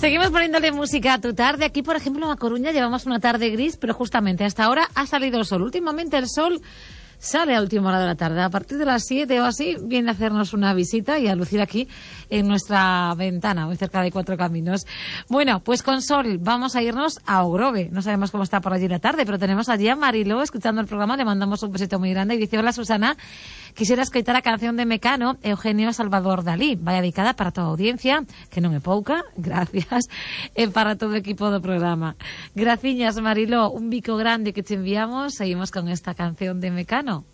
Seguimos poniéndole música a tu tarde. Aquí, por ejemplo, en A Coruña llevamos una tarde gris, pero justamente hasta ahora ha salido el sol. Últimamente el sol sale a última hora de la tarde. A partir de las 7 o así viene a hacernos una visita y a lucir aquí en nuestra ventana, muy cerca de Cuatro Caminos. Bueno, pues con sol vamos a irnos a Ogrove. No sabemos cómo está por allí la tarde, pero tenemos allí a Mariló escuchando el programa. Le mandamos un besito muy grande y dice: hola Susana, quisiera escoitar a canción de Mecano, Eugenio Salvador Dalí. Vaya dedicada para toda a audiencia, que non é pouca, gracias, e para todo o equipo do programa. Graciñas, Mariló, un bico grande que te enviamos. Seguimos con esta canción de Mecano.